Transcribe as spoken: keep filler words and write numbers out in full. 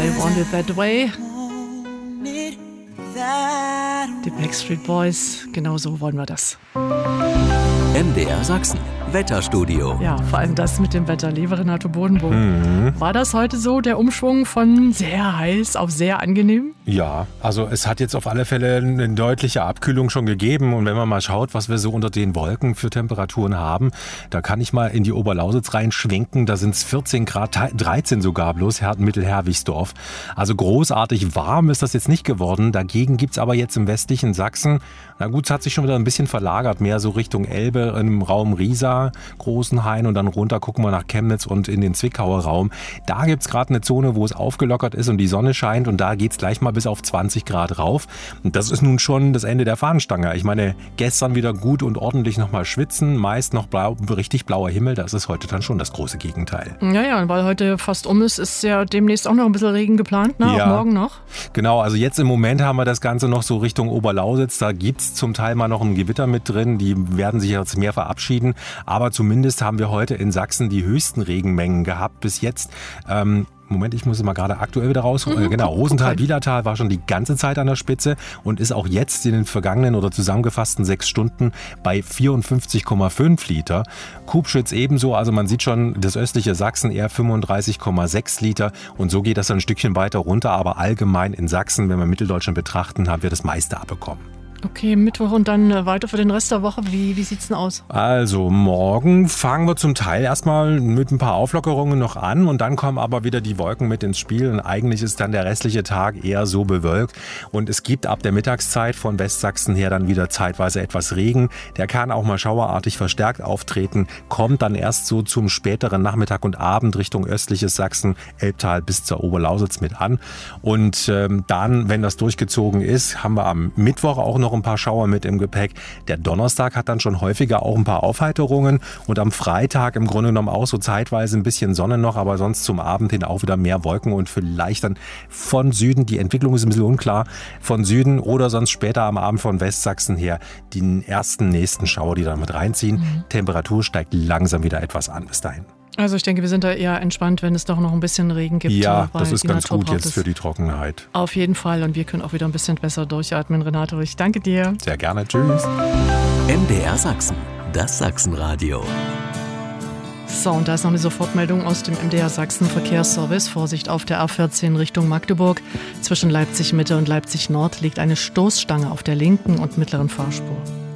Want It That Way. Die Backstreet Boys, genau so wollen wir das. M D R Sachsen, Wetterstudio. Ja, vor allem das mit dem Wetter, liebe Renato Bodenburg. Mhm. War das heute so, der Umschwung von sehr heiß auf sehr angenehm? Ja, also es hat jetzt auf alle Fälle eine deutliche Abkühlung schon gegeben. Und wenn man mal schaut, was wir so unter den Wolken für Temperaturen haben, da kann ich mal in die Oberlausitz reinschwenken. Da sind es vierzehn Grad, dreizehn sogar bloß, Mittelherwigsdorf. Also großartig warm ist das jetzt nicht geworden. Dagegen gibt es aber jetzt im westlichen Sachsen, na gut, es hat sich schon wieder ein bisschen verlagert, mehr so Richtung Elbe, im Raum Riesa, Großenhain und dann runter gucken wir nach Chemnitz und in den Zwickauer Raum. Da gibt es gerade eine Zone, wo es aufgelockert ist und die Sonne scheint und da geht es gleich mal bis auf zwanzig Grad rauf. Und das ist nun schon das Ende der Fahnenstange. Ich meine, gestern wieder gut und ordentlich nochmal schwitzen, meist noch blau, richtig blauer Himmel, das ist heute dann schon das große Gegenteil. Ja, ja, weil heute fast um ist, ist ja demnächst auch noch ein bisschen Regen geplant, ne? Ja, auch morgen noch. Genau, also jetzt im Moment haben wir das Ganze noch so Richtung Oberlausitz, da gibt es zum Teil mal noch ein Gewitter mit drin, die werden sich jetzt mehr verabschieden, aber zumindest haben wir heute in Sachsen die höchsten Regenmengen gehabt bis jetzt. Ähm, Moment, ich muss es mal gerade aktuell wieder rausholen. Mhm, genau, Rosenthal-Wielertal war schon die ganze Zeit an der Spitze und ist auch jetzt in den vergangenen oder zusammengefassten sechs Stunden bei vierundfünfzig Komma fünf Liter. Kubschütz ebenso, also man sieht schon, das östliche Sachsen eher fünfunddreißig Komma sechs Liter und so geht das dann ein Stückchen weiter runter, aber allgemein in Sachsen, wenn wir Mitteldeutschland betrachten, haben wir das meiste abbekommen. Okay, Mittwoch und dann weiter für den Rest der Woche. Wie, wie sieht's denn aus? Also morgen fangen wir zum Teil erstmal mit ein paar Auflockerungen noch an und dann kommen aber wieder die Wolken mit ins Spiel und eigentlich ist dann der restliche Tag eher so bewölkt und es gibt ab der Mittagszeit von Westsachsen her dann wieder zeitweise etwas Regen. Der kann auch mal schauerartig verstärkt auftreten, kommt dann erst so zum späteren Nachmittag und Abend Richtung östliches Sachsen, Elbtal bis zur Oberlausitz mit an und ähm, dann, wenn das durchgezogen ist, haben wir am Mittwoch auch noch ein paar Schauer mit im Gepäck. Der Donnerstag hat dann schon häufiger auch ein paar Aufheiterungen und am Freitag im Grunde genommen auch so zeitweise ein bisschen Sonne noch, aber sonst zum Abend hin auch wieder mehr Wolken und vielleicht dann von Süden, die Entwicklung ist ein bisschen unklar, von Süden oder sonst später am Abend von Westsachsen her die ersten nächsten Schauer, die dann mit reinziehen. Mhm. Temperatur steigt langsam wieder etwas an bis dahin. Also ich denke, wir sind da eher entspannt, wenn es doch noch ein bisschen Regen gibt. Ja, das ist ganz gut jetzt für die Trockenheit. Auf jeden Fall und wir können auch wieder ein bisschen besser durchatmen, Renato. Ich danke dir. Sehr gerne, tschüss. M D R Sachsen, das Sachsenradio. So, und da ist noch eine Sofortmeldung aus dem M D R Sachsen Verkehrsservice. Vorsicht auf der A vierzehn Richtung Magdeburg. Zwischen Leipzig Mitte und Leipzig Nord liegt eine Stoßstange auf der linken und mittleren Fahrspur.